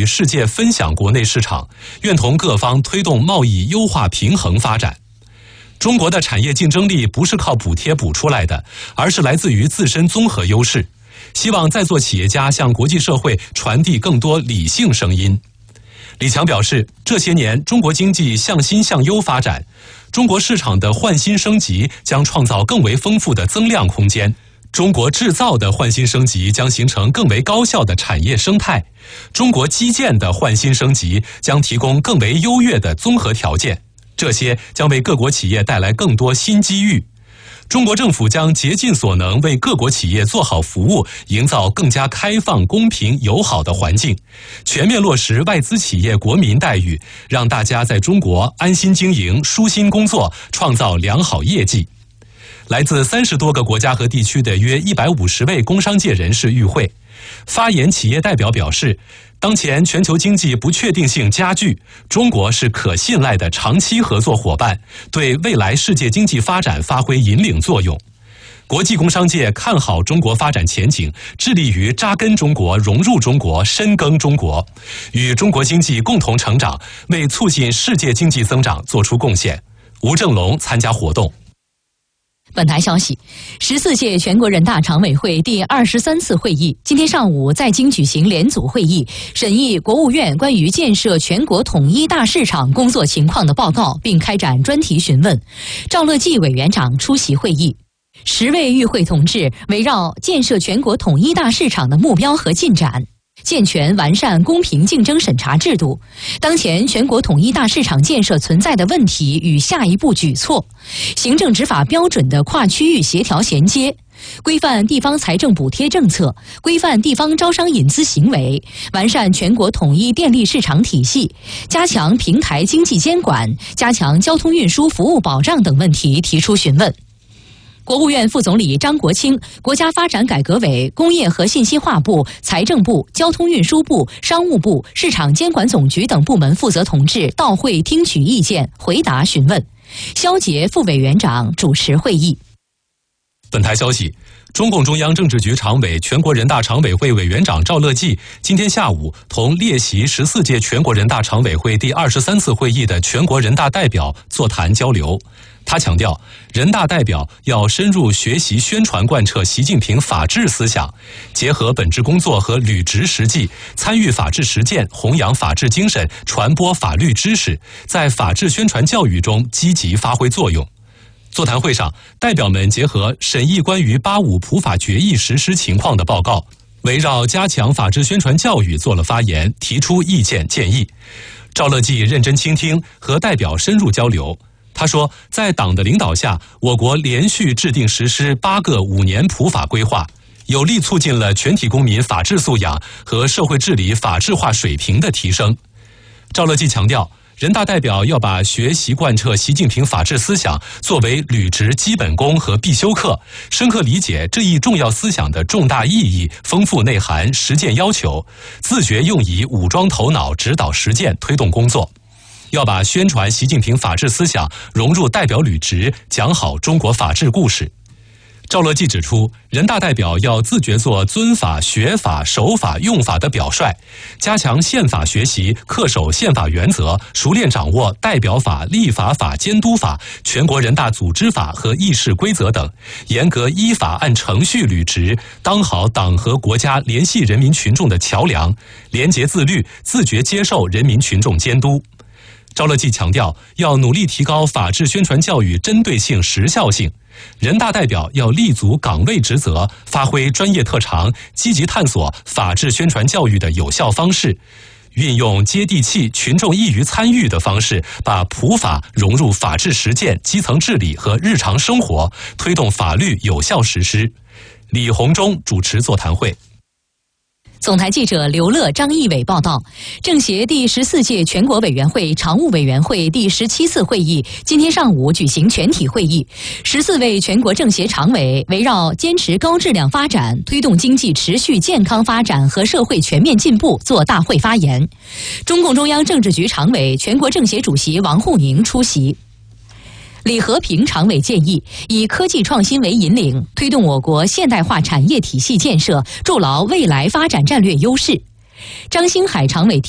世界分享国内市场，愿同各方推动贸易优化平衡发展。中国的产业竞争力不是靠补贴补出来的，而是来自于自身综合优势。希望在座企业家向国际社会传递更多理性声音。李强表示，这些年中国经济向新向优发展，中国市场的换新升级将创造更为丰富的增量空间，中国制造的换新升级将形成更为高效的产业生态，中国基建的换新升级将提供更为优越的综合条件，这些将为各国企业带来更多新机遇。中国政府将竭尽所能为各国企业做好服务，营造更加开放、公平、友好的环境，全面落实外资企业国民待遇，让大家在中国安心经营、舒心工作，创造良好业绩。来自30多个国家和地区的约150位工商界人士与会。发言企业代表表示，当前全球经济不确定性加剧，中国是可信赖的长期合作伙伴，对未来世界经济发展发挥引领作用。国际工商界看好中国发展前景，致力于扎根中国、融入中国、深耕中国，与中国经济共同成长，为促进世界经济增长做出贡献。吴正龙参加活动。 本台消息，14届全国人大常委会第23次会议今天上午在京举行联组会议，审议国务院关于建设全国统一大市场工作情况的报告，并开展专题询问。赵乐际委员长出席会议。10位与会同志围绕建设全国统一大市场的目标和进展，健全完善公平竞争审查制度，当前全国统一大市场建设存在的问题与下一步举措，行政执法标准的跨区域协调衔接，规范地方财政补贴政策，规范地方招商引资行为，完善全国统一电力市场体系，加强平台经济监管，加强交通运输服务保障等问题提出询问。国务院副总理张国清、国家发展改革委、工业和信息化部、财政部、交通运输部、商务部、市场监管总局等部门负责同志到会听取意见，回答询问。肖捷副委员长主持会议。 本台消息，中共中央政治局常委、全国人大常委会委员长赵乐际今天下午同列席14届全国人大常委会第23次会议的全国人大代表座谈交流。他强调，人大代表要深入学习宣传贯彻习近平法治思想，结合本职工作和履职实际，参与法治实践，弘扬法治精神，传播法律知识，在法治宣传教育中积极发挥作用。座谈会上，代表们结合审议关于85普法决议实施情况的报告，围绕加强法治宣传教育做了发言，提出意见建议。赵乐际认真倾听，和代表深入交流。他说，在党的领导下，我国连续制定实施8个5年普法规划，有力促进了全体公民法治素养和社会治理法治化水平的提升。赵乐际强调，人大代表要把学习贯彻习近平法治思想作为履职基本功和必修课，深刻理解这一重要思想的重大意义、丰富内涵、实践要求，自觉用以武装头脑，指导实践，推动工作。要把宣传习近平法治思想融入代表履职，讲好中国法治故事。赵乐际指出，人大代表要自觉做尊法、学法、守法、用法的表率，加强宪法学习，恪守宪法原则，熟练掌握代表法、立法法、监督法、全国人大组织法和议事规则等，严格依法按程序履职，当好党和国家联系人民群众的桥梁，廉洁自律，自觉接受人民群众监督。赵乐际强调，要努力提高法治宣传教育针对性、时效性。人大代表要立足岗位职责，发挥专业特长，积极探索法治宣传教育的有效方式，运用接地气、群众易于参与的方式，把普法融入法治实践、基层治理和日常生活，推动法律有效实施。李鸿忠主持座谈会。 总台记者刘乐、张义伟报道，政协第14届全国委员会常务委员会第17次会议今天上午举行全体会议，14位全国政协常委围绕坚持高质量发展、推动经济持续健康发展和社会全面进步作大会发言。中共中央政治局常委、全国政协主席王沪宁出席。李和平常委建议，以科技创新为引领，推动我国现代化产业体系建设，筑牢未来发展战略优势。张星海常委